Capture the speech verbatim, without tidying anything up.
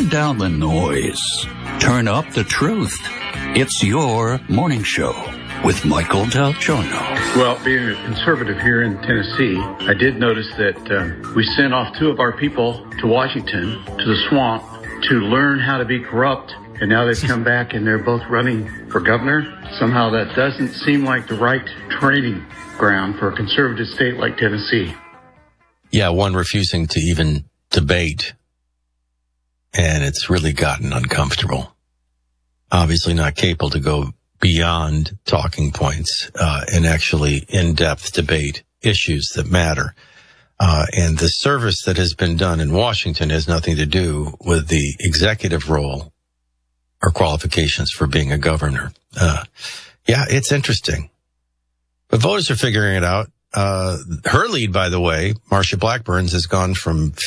Turn down the noise. Turn up the truth. It's your morning show with Michael Del Giorno. Well, being a conservative here in Tennessee, I did notice that uh, we sent off two of our people to Washington, to the swamp, to learn how to be corrupt. And now they've come back and they're both running for governor. Somehow that doesn't seem like the right training ground for a conservative state like Tennessee. Yeah, one refusing to even debate. And it's really gotten uncomfortable. Obviously not capable to go beyond talking points uh, and actually in-depth debate issues that matter. Uh, and the service that has been done in Washington has nothing to do with the executive role or qualifications for being a governor. Uh, yeah, it's interesting. But voters are figuring it out. Uh, her lead, by the way, Marsha Blackburn, has gone from